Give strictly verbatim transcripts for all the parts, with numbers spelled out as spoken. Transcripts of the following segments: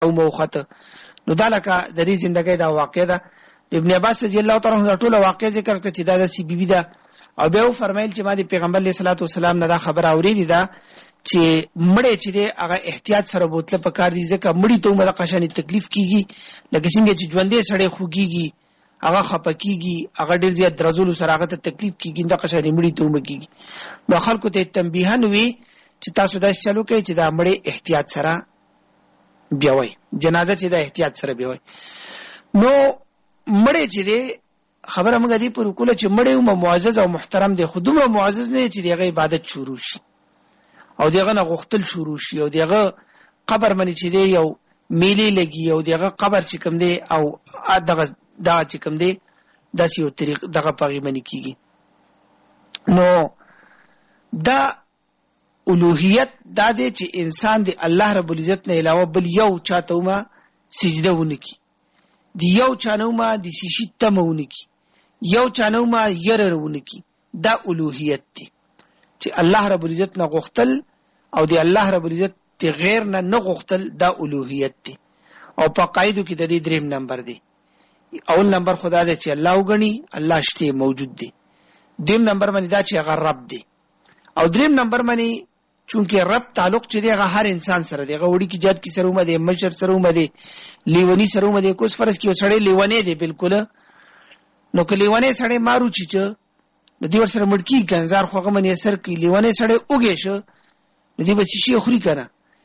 او موخته. نو دا لکه د دې زندګۍ دا واقع ده. ابن عباس رضی الله تعالی عنہ ټول واقع ذکر کړ چې دا د سی بی بی ده او بیا و فرمایل چې ما د پیغمبر علیه الصلاۃ والسلام نه دا خبر اوریدي ده چې مړی چې دی هغه احتیاط سره بوتله پکار دي ځکه مړی ته عمر قشانی تکلیف کیږي لکه څنګه چې ژوندې سړی خوږیږي هغه خپکیږي هغه ډیر زیات درزول سره هغه ته تکلیف کیږي دا قشانی مړی ته عمر کیږي. نو خلکو ته تنبیهن وی چې تاسو دا چلو کوي چې دا مړی احتیاط سره بیاوي جنازه چې دا احتیاط سره بیاوي. نو مړی چې دی خبره موږ دې پر کوله چې مړی او معزز او محترم دی خودمو معزز نه چې دغه عبادت شروع شي او دغه نه غختل شروع شي او دغه قبر منی چې دی یو میلی لګي او دغه قبر چې کوم دی او دغه دا چې کوم دی داسې یو طریق دغه پغی منی کیږي. نو دا الوهیت دا دی چې انسان دی الله رب العزت نه علاوه بل یو چاته وما سجده ونکي دی یو چانو ما دی شیشی تمونکی یو چانو ما يررونکی. دا الوهیت دی چې الله رب العزت نه غختل او دی الله رب العزت ته غیر نه نه غختل دا الوهیت دی. او په قاعده کې د دې دریم نمبر دی. اول نمبر خدا دی چې الله وګڼي الله شته موجود دی. دیم نمبر باندې دا چې هغه رب دی. او دریم نمبر باندې چونکه رب تعلق چې دی هغه هر انسان سره دی. هغه وړي کې جات کې سره ومه دی مشر سره ومه دی لیونی سره ومه دی. کوس فرض کې وسړی لیونی دی بالکل. نو که لیونی سړی مارو چې نو دی ور سره مړکی کنزار خوغه منی اثر کی لیونی سړی اوګې شو نو دی به شي خوري کنه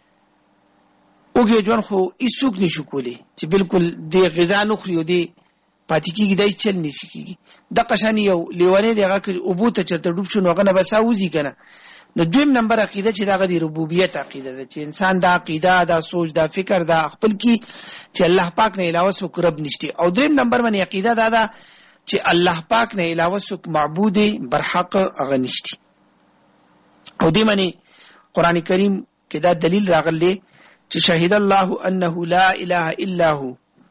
اوګې ځوان خو هیڅوک نشو کولی چې بالکل دی غذا نه خوري او دی پاتې کیږي دای چل نشي کیږي. د قشانی یو لیونی دی هغه او بو ته چرته ډوب شو نو هغه نه بساوځي کنه. نو دویم نمبر عقیده چې دغه دی ربوبیت عقیده ده چې انسان دا عقیده دا سوچ دا فکر دا خپل کی چې الله پاک نه علاوه څوک رب نشته. او دریم نمبر باندې عقیده دا ده چې الله پاک نه علاوه څوک معبود برحق هغه نشته. او دې معنی قران کریم کې دا دلیل راغلی چې شهید الله انه لا اله الا هو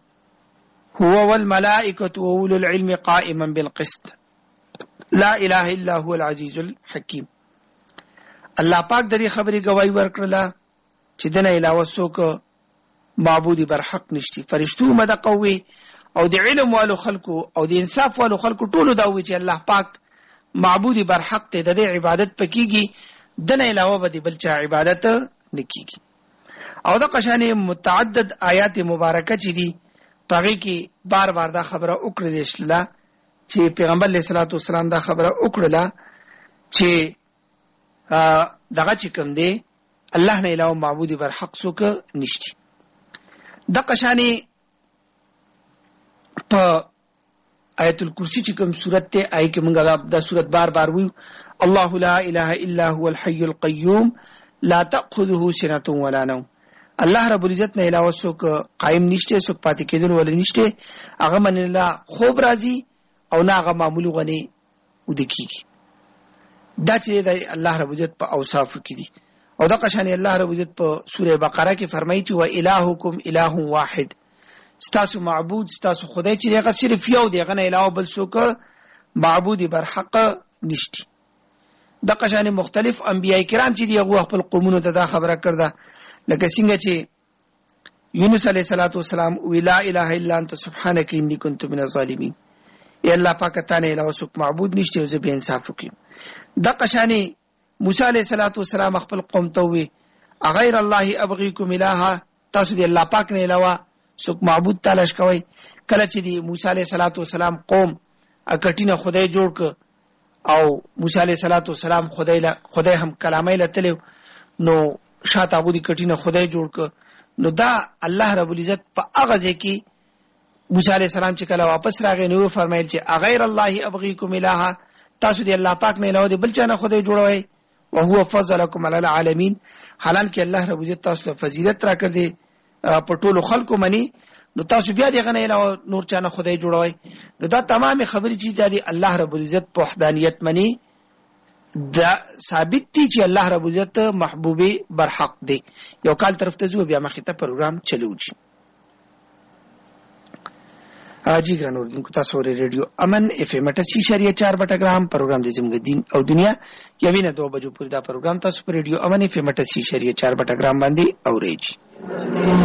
هو والملائکه واولو العلم قائما بالقسط لا اله الا هو العزيز الحكيم. الله پاک د دې خبرې گواہی ورکړه چې دنه علاوه څوک معبود برحق نشتی. فرشتو مده قوي او د علم والو خلقو او د انصاف والو خلقو ټولو دا وی چې الله پاک معبود برحق ته د عبادت پکېږي دنه علاوه به بل چا عبادت نکېږي. او دا قشانه متعدد آیات مبارکه چې دي پغې کې بار بار دا خبره وکړه د اسلام چې پیغمبر علیه الصلاۃ والسلام دا خبره وکړه چې دغه چې کوم دی الله نه علاوه معبود برحق څوک نشته. د قشانه په آیت الکرسی چې کوم سورته ته آی کې موږ دا سورته بار بار وایو الله لا اله الا هو الحي القيوم لا تاخذه سنه ولا نوم. الله رب العزت نه علاوه څوک قائم نشته څوک پاتې کېدل ولې نشته. هغه من الله خوب راځي او نه هغه معمول غني ودکیږي. دا چې د الله رب عزت په اوصاف کې دي. او دا قشان الله رب عزت په سوره بقره کې فرمایي چې وا الهکم اله واحد ستاسو معبود ستاسو خدای چې هغه صرف یو دی هغه نه علاوه بل څوک معبود برحق نشته. دا قشان مختلف انبیای کرام چې دی هغه خپل قومونو ته دا خبره کړه لکه څنګه چې یونس علیه السلام وی لا اله الا انت سبحانك انی کنت من الظالمین. ای الله پاک ته نه علاوه څوک معبود نشته او زه به انصاف وکم. د قشانی موسی علیہ الصلوۃ والسلام خپل قوم ته وی غیر الله ابغیکم الها تاسو دی الله پاک نه علاوه څوک معبود تلاش کوي. کله چې دی موسی علیہ الصلوۃ والسلام قوم اکټینه خدای جوړ ک او موسی علیہ الصلوۃ والسلام خدای له خدای هم کلامای لته نو شاته ابو دی کټینه خدای جوړ ک. نو دا الله رب العزت په هغه ځکه موسی علیہ السلام چې کله واپس راغی نو فرمایل چې غیر الله ابغیکم الها تاسو دی الله پاک نه علاوه بل چا نه خدای جوړوي او هو فضلکم علی العالمین. حالان کې الله رب عزت تاسو ته فضیلت را کړ دی په ټولو خلقو منی نو تاسو بیا دغه نه علاوه نور چا نه خدای جوړوي. نو دا تمام خبرې چې دی الله رب العزت په وحدانیت منی دا ثابت دي چې الله رب عزت محبوب برحق دی. یو کال طرف ته زو بیا مخې ته پروګرام چلوږي. آجی ګران اوردونکو تاسو ور ریډیو امن اف ام اٹھاسی اشاریہ چار بٹا ګرام پروګرام د زموږ دین او دنیا یوینه دو بجو پورې دا پروګرام تاسو پر ریډیو امن اف ام اٹھاسی اشاریہ چار بٹا ګرام باندې اورئ.